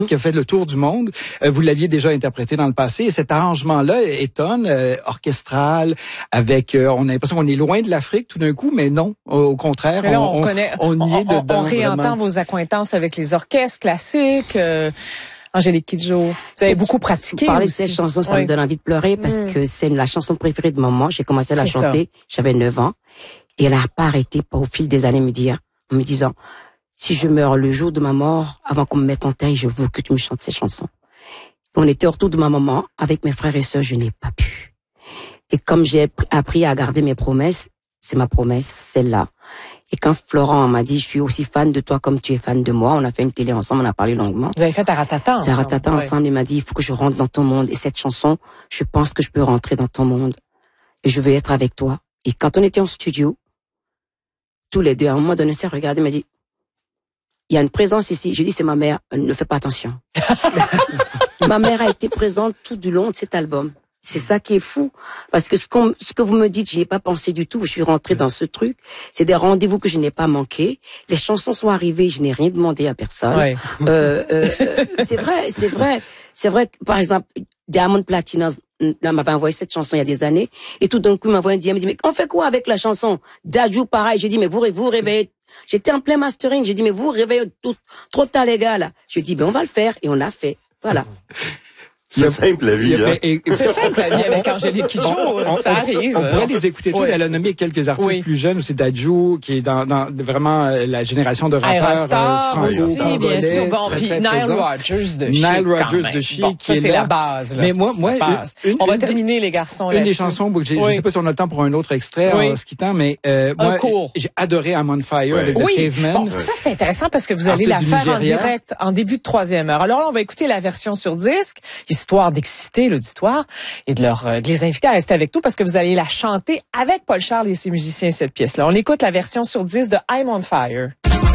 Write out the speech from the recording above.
qui a fait le tour du monde. Vous l'aviez déjà interprété dans le passé. Et cet arrangement-là étonne, orchestral, avec, on a l'impression qu'on est loin de l'Afrique tout d'un coup, mais non, au contraire, là, on y est dedans. On réentend vraiment. vos accointances avec les orchestres classiques. Angélique Kidjo, vous avez beaucoup pratiqué. Parler de aussi. cette chanson, ça me donne envie de pleurer parce que c'est la chanson préférée de maman. J'ai commencé à la chanter, j'avais 9 ans. Et elle n'a pas arrêté au fil des années en me disant, si je meurs le jour de ma mort, avant qu'on me mette en terre, je veux que tu me chantes cette chanson. On était autour de ma maman, avec mes frères et sœurs, je n'ai pas pu. Et comme j'ai appris à garder mes promesses, c'est ma promesse, celle-là. Et quand Florent m'a dit, je suis aussi fan de toi comme tu es fan de moi, on a fait une télé ensemble, on a parlé longuement. Vous avez fait Taratata ensemble. Taratata ensemble, il m'a dit, il faut que je rentre dans ton monde. Et cette chanson, je pense que je peux rentrer dans ton monde. Et je veux être avec toi. Et quand on était en studio, tous les deux, à un moment donné, s'est regardé, il m'a dit, il y a une présence ici. J'ai dit, c'est ma mère, ne fais pas attention. Ma mère a été présente tout du long de cet album. C'est ça qui est fou. Parce que ce que vous me dites, j'y ai pas pensé du tout. Je suis rentrée dans ce truc. C'est des rendez-vous que je n'ai pas manqués. Les chansons sont arrivées, je n'ai rien demandé à personne. Ouais. C'est vrai que, par exemple, Diamond Platnumz m'avait envoyé cette chanson il y a des années. Et tout d'un coup, il m'envoie un DM, il me dit, mais on fait quoi avec la chanson? Dadju, pareil. Je dis, mais vous réveillez. J'étais en plein mastering. Je dis, mais vous réveillez trop tard, les gars, là. Je dis, ben, on va le faire. Et on l'a fait. Voilà. C'est simple la vie. C'est simple la vie avec Angélique Kidjo, ça arrive. On pourrait les écouter tous. Elle a nommé quelques artistes plus jeunes, aussi Dadju, qui est dans vraiment la génération de rappeurs franco aussi, bien sûr. Bon, puis Nile Rodgers de Chic. Nile Rodgers de Chic. Bon, ça, c'est la base. Là. Mais moi, on va terminer, les garçons. Une des chansons, je sais pas si on a le temps pour un autre extrait en se quittant, mais moi, j'ai adoré I'm on Fire de Caveman. Bon, ça, c'est intéressant parce que vous allez la faire en direct en début de 3e heure. Alors là, on va écouter la version sur disque, histoire d'exciter l'auditoire et de les inviter à rester avec nous parce que vous allez la chanter avec Paul Charles et ses musiciens, cette pièce-là. On écoute la version sur disque de I'm on Fire.